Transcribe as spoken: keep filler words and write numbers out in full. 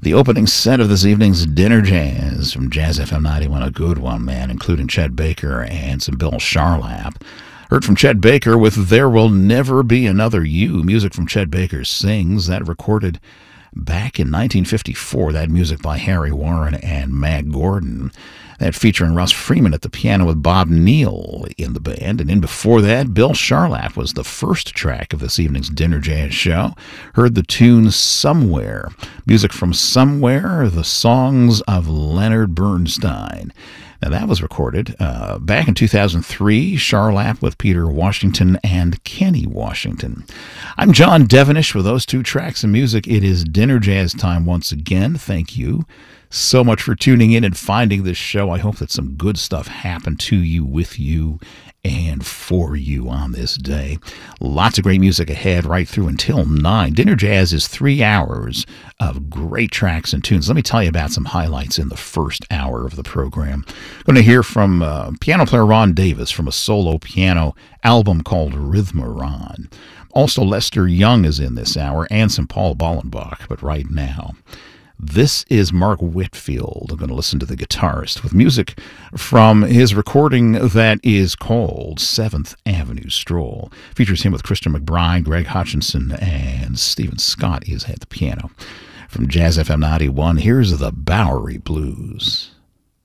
The opening set of this evening's Dinner Jazz from Jazz F M ninety-one, a good one, man, including Chet Baker and some Bill Charlap. Heard from Chet Baker with There Will Never Be Another You, music from Chet Baker Sings, that recorded back in nineteen fifty-four, that music by Harry Warren and Mack Gordon. That featuring Russ Freeman at the piano with Bob Neal in the band. And in before that, Bill Charlap was the first track of this evening's Dinner Jazz show. Heard the tune Somewhere, music from Somewhere, the songs of Leonard Bernstein. Now, that was recorded uh, back in two thousand three, Charlap with Peter Washington and Kenny Washington. I'm John Devenish with those two tracks of music. It is Dinner Jazz time once again. Thank you so much for tuning in and finding this show. I hope that some good stuff happened to you, with you, and for you on this day. Lots of great music ahead right through until nine. Dinner Jazz is three hours of great tracks and tunes. Let me tell you about some highlights in the first hour of the program. Going to hear from uh, piano player Ron Davis from a solo piano album called Rhythmaron. Also, Lester Young is in this hour and some Paul Bollenbach. But right now, this is Mark Whitfield. I'm going to listen to the guitarist with music from his recording that is called Seventh Avenue Stroll. Features him with Christian McBride, Greg Hutchinson, and Stephen Scott is at the piano. From Jazz F M ninety-one, here's the Bowery Blues.